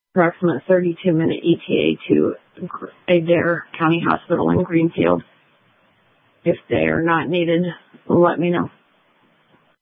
approximate 32-minute ETA to Adair County Hospital in Greenfield. If they are not needed, let me know.